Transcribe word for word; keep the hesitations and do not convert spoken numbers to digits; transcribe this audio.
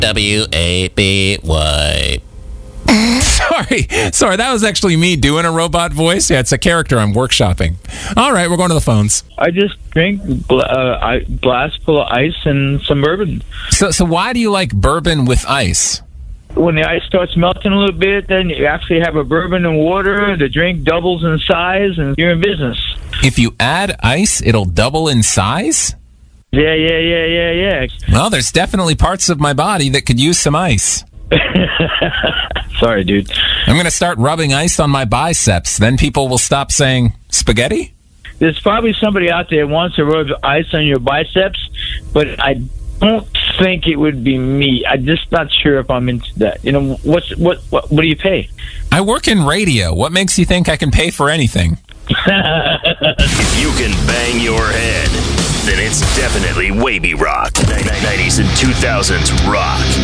W A B Y. Sorry, sorry, that was actually me doing a robot voice. Yeah, it's a character I'm workshopping. All right, we're going to the phones. I just drink a uh, glass full of ice and some bourbon. So, so why do you like bourbon with ice? When the ice starts melting a little bit, then you actually have a bourbon and water. The drink doubles in size, and you're in business. If you add ice, it'll double in size? Yeah, yeah, yeah, yeah, yeah. Well, there's definitely parts of my body that could use some ice. Sorry, dude. I'm going to start rubbing ice on my biceps. Then people will stop saying, spaghetti? There's probably somebody out there who wants to rub ice on your biceps, but I don't think it would be me. I'm just not sure if I'm into that. You know, what's what what, what do you pay? I work in radio. What makes you think I can pay for anything? If you can bang your head, then it's definitely Wavy Rock. nineties and two thousands rock.